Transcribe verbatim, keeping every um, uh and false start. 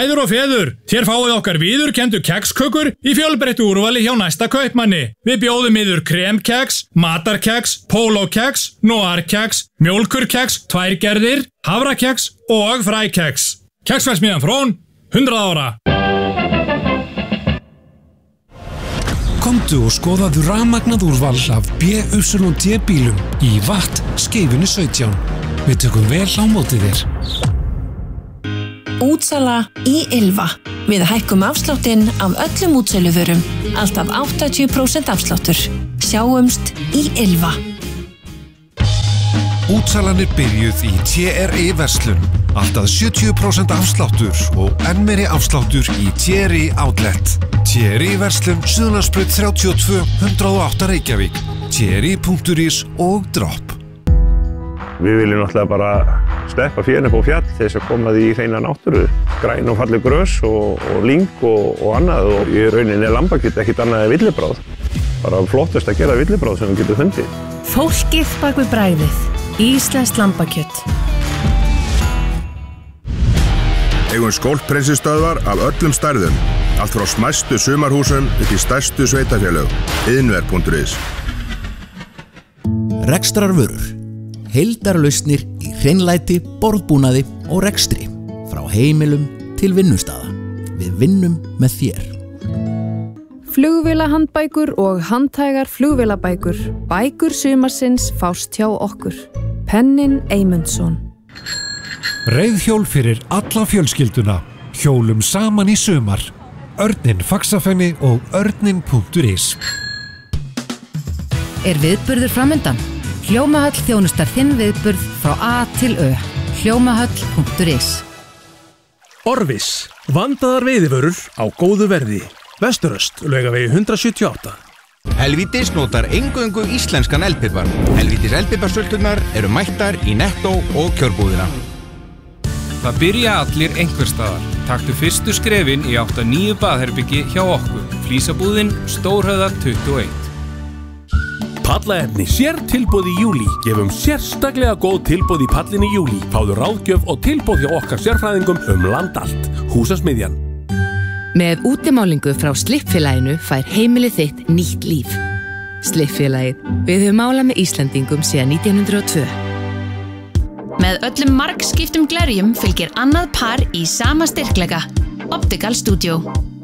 Mæður og feður, þér fáið okkar viðurkenndu kekskökur í fjölbreyttu úrvali hjá næsta kaupmanni. Við bjóðum yður kremkeks, matarkeks, pólókeks, noirkeks, mjólkurkeks, tværgerðir, havrakeks og frækeks. Keksverksmiðjan Frón, hundrað ára. Komdu og skoðaðu rafmagnað úrval af B Y D bílum í Watt Skeifunni sautján. Við tökum vel á móti þér. Útsala í Ylva. Við hækkum afsláttinn af öllum útsöluvörum. Alltaf áttatíu prósent afsláttur. Sjáumst í Ylva. Útsalan er byrjuð í T R I verslun. Alltaf sjötíu prósent afsláttur og enn meiri afsláttur í T R I Outlet. T R I verslun Suðurlandsbraut þrjátíu og tvö, hundrað og átta Reykjavík. T R I punktur is og Drop. Við viljum náttúrulega bara steppa fjörinn upp á fjall til þess að koma því í hreina náttúru. Græn og falleg grös og, og lyng og, og annað og í rauninni er lambakjöt ekkert annað en villibráð. Bara flottast að gera villibráð sem við getum fundið. Fólkið bak við bragðið. Íslenskt lambakjöt. Eigum skólpreinsistöðvar af öllum stærðum. Allt frá smæstu sumarhúsum upp í stærstu sveitafélög. Iðnver punktur is. Rekstrarvörur. Heildarlausnir í hreinlæti, borðbúnaði og rekstri. Frá heimilum til vinnustaða. Við vinnum með þér. Flugvélahandbækur og handhægar flugvélabækur. Bækur sumarsins fást hjá okkur. Pennin Eymundsson. Reiðhjól fyrir alla fjölskylduna. Hjólum saman í sumar. Örninn Faxafenni og örninn punktur is. Er viðburður framundan? Hljómahöll þjónustar þinn viðburð frá A til Ö. Hljómahöll punktur is. Orvis. Vandaðar veiðivörur á góðu verði. Vesturöst, Laugavegi hundrað sjötíu og átta. Helvítis notar eingöngu íslenskan eldpipar. Helvítis eldpiparsölturnar eru mættar í Netto og kjörbúðina. Það byrja allir einhvers staðar. Taktu fyrstu skrefin í átt að nýju baðherbyggi hjá okkur. Flísabúðin, Stórhöfða tuttugu og eitt. Pallaefni sér tilboð í júlí. Gefum sérstaklega góð tilboð í pallin í júlí. Fáðu ráðgjöf og tilboð hjá okkar sérfræðingum um land allt. Húsasmiðjan. Með útimálingu frá Slippfélaginu fær heimilið þitt nýtt líf. Slippfélagið. Við höfum málað með Íslendingum síðan nítján hundruð og tvö. Með öllum margskiptum glerjum fylgir annað par í sama styrkleika. Optical Studio.